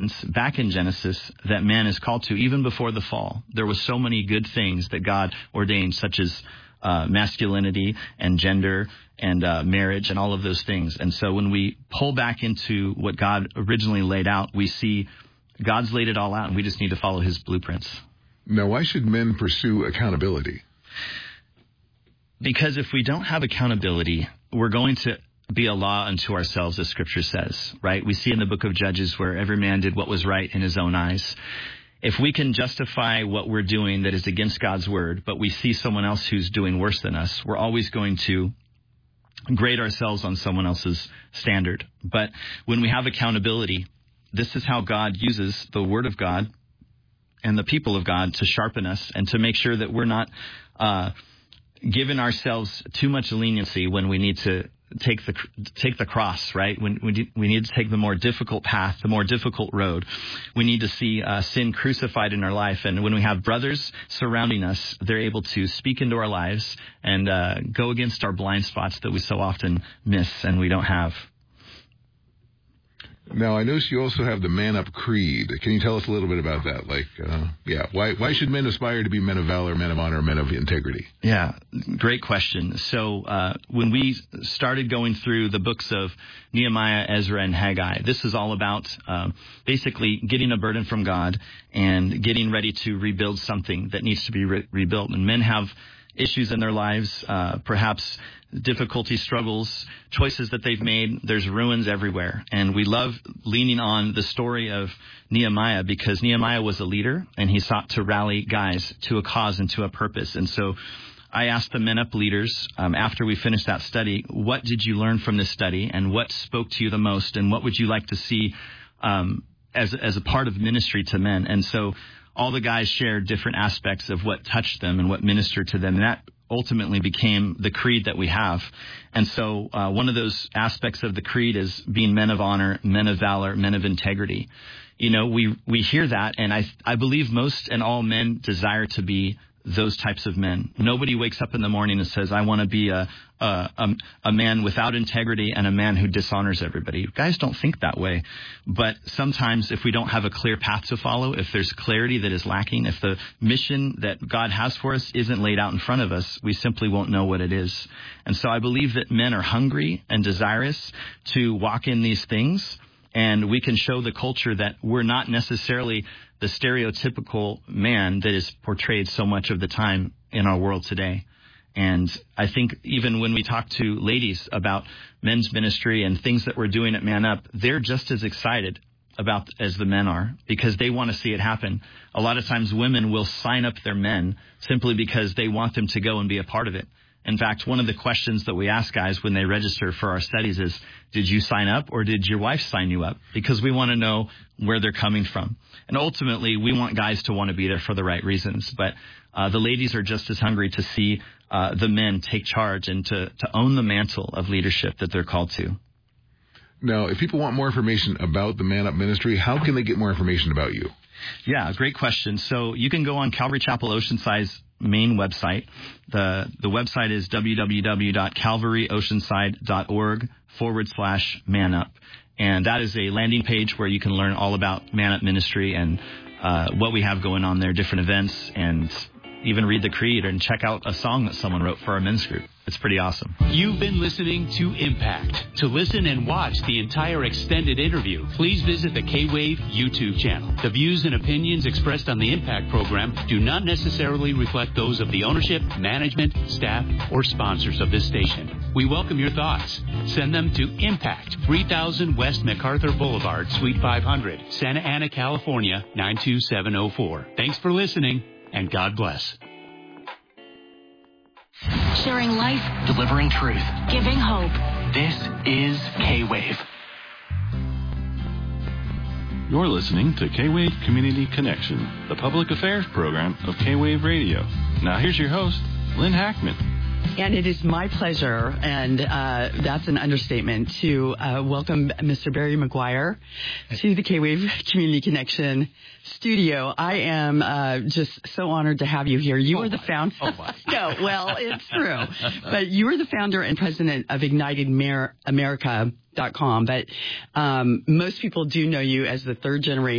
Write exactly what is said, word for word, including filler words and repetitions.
allegiance back in Genesis that man is called to even before the fall. There was so many good things that God ordained, such as uh, masculinity and gender and uh, marriage and all of those things. And so when we pull back into what God originally laid out, we see God's laid it all out, and we just need to follow his blueprints. Now, why should men pursue accountability? Because if we don't have accountability, we're going to be a law unto ourselves, as Scripture says, right? We see in the book of Judges where every man did what was right in his own eyes. If we can justify what we're doing that is against God's word, but we see someone else who's doing worse than us, we're always going to grade ourselves on someone else's standard. But when we have accountability, this is how God uses the word of God and the people of God to sharpen us and to make sure that we're not uh, giving ourselves too much leniency when we need to take the take the cross, right? When we, we need to take the more difficult path, the more difficult road. We need to see uh, sin crucified in our life. And when we have brothers surrounding us, they're able to speak into our lives and uh, go against our blind spots that we so often miss and we don't have. Now, I notice you also have the Man Up Creed. Can you tell us a little bit about that? Like, uh, yeah, why why should men aspire to be men of valor, men of honor, men of integrity? Yeah, great question. So uh, when we started going through the books of Nehemiah, Ezra, and Haggai, this is all about uh, basically getting a burden from God and getting ready to rebuild something that needs to be re- rebuilt. And men have issues in their lives, uh, perhaps difficulty, struggles, choices that they've made. There's ruins everywhere. And we love leaning on the story of Nehemiah because Nehemiah was a leader and he sought to rally guys to a cause and to a purpose. And so I asked the Men Up leaders um, after we finished that study, what did you learn from this study and what spoke to you the most and what would you like to see um, as, as a part of ministry to men? And so all the guys shared different aspects of what touched them and what ministered to them. And that ultimately became the creed that we have. And so uh, one of those aspects of the creed is being men of honor, men of valor, men of integrity. You know, we, we hear that, and I I believe most and all men desire to be those types of men. Nobody wakes up in the morning and says, I want to be a, a, a, a man without integrity and a man who dishonors everybody. Guys don't think that way. But sometimes if we don't have a clear path to follow, if there's clarity that is lacking, if the mission that God has for us isn't laid out in front of us, we simply won't know what it is. And so I believe that men are hungry and desirous to walk in these things. And we can show the culture that we're not necessarily the stereotypical man that is portrayed so much of the time in our world today. And I think even when we talk to ladies about men's ministry and things that we're doing at Man Up, they're just as excited about as the men are because they want to see it happen. A lot of times women will sign up their men simply because they want them to go and be a part of it. In fact, one of the questions that we ask guys when they register for our studies is, did you sign up or did your wife sign you up? Because we want to know where they're coming from. And ultimately, we want guys to want to be there for the right reasons. But uh, the ladies are just as hungry to see uh, the men take charge and to, to own the mantle of leadership that they're called to. Now, if people want more information about the Man Up Ministry, how can they get more information about you? Yeah, great question. So you can go on Calvary Chapel Oceanside's main website. The the website is www.calvaryoceanside.org forward slash man up. And that is a landing page where you can learn all about Man Up Ministry and uh, what we have going on there, different events, and even read the creed and check out a song that someone wrote for our men's group. It's pretty awesome. You've been listening to Impact. To listen and watch the entire extended interview, please visit the K-Wave YouTube channel. The views and opinions expressed on the Impact program do not necessarily reflect those of the ownership, management, staff, or sponsors of this station. We welcome your thoughts. Send them to Impact, three thousand West MacArthur Boulevard, Suite five hundred, Santa Ana, California, nine two seven oh four. Thanks for listening, and God bless. Sharing life, delivering truth, giving hope. This is K-Wave. You're listening to K-Wave Community Connection, the public affairs program of K-Wave Radio. Now here's your host, Lynn Hackman. And it is my pleasure, and uh, that's an understatement, to uh, welcome Mister Barry McGuire to the K-Wave Community Connection studio. I am uh, just so honored to have you here. You oh are the my. founder. Oh my. No, well, it's true. But you are the founder and president of Ignited America dot com. But um, most people do know you as the third generation